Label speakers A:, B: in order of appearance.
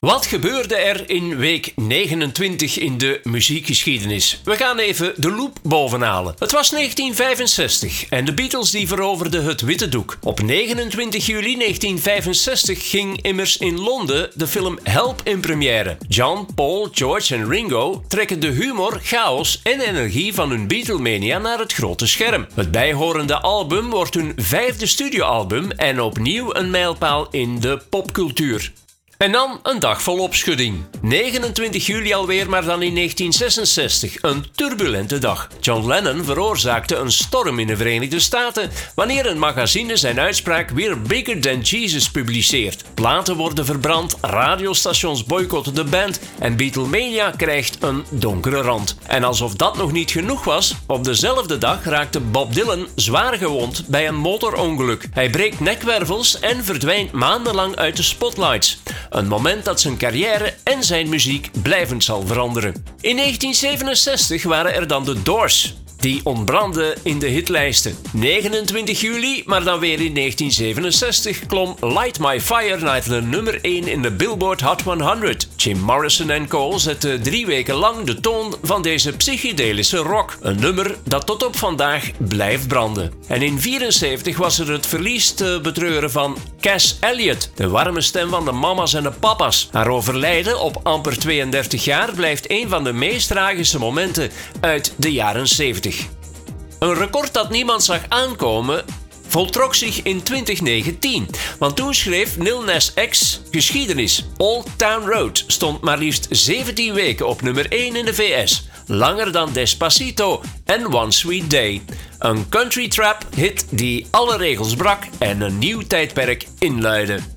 A: Wat gebeurde er in week 29 in de muziekgeschiedenis? We gaan even de loop bovenhalen. Het was 1965 en de Beatles die veroverden het witte doek. Op 29 juli 1965 ging immers in Londen de film Help in première. John, Paul, George en Ringo trekken de humor, chaos en energie van hun Beatlemania naar het grote scherm. Het bijhorende album wordt hun 5e studioalbum en opnieuw een mijlpaal in de popcultuur. En dan een dag vol opschudding. 29 juli alweer, maar dan in 1966. Een turbulente dag. John Lennon veroorzaakte een storm in de Verenigde Staten wanneer een magazine zijn uitspraak We're Bigger Than Jesus publiceert. Platen worden verbrand, radiostations boycotten de band en Beatlemania krijgt een donkere rand. En alsof dat nog niet genoeg was, op dezelfde dag raakte Bob Dylan zwaar gewond bij een motorongeluk. Hij breekt nekwervels en verdwijnt maandenlang uit de spotlights. Een moment dat zijn carrière en zijn muziek blijvend zal veranderen. In 1967 waren er dan de Doors. Die ontbrandden in de hitlijsten. 29 juli, maar dan weer in 1967, klom Light My Fire naar de nummer 1 in de Billboard Hot 100. Jim Morrison en co. zetten 3 weken lang de toon van deze psychedelische rock. Een nummer dat tot op vandaag blijft branden. En in 1974 was er het verlies te betreuren van Cass Elliot, de warme stem van de mama's en de papa's. Haar overlijden op amper 32 jaar blijft een van de meest tragische momenten uit de jaren 70. Een record dat niemand zag aankomen voltrok zich in 2019, want toen schreef Lil Nas X geschiedenis. Old Town Road stond maar liefst 17 weken op nummer 1 in de VS, langer dan Despacito en One Sweet Day. Een country trap hit die alle regels brak en een nieuw tijdperk inluidde.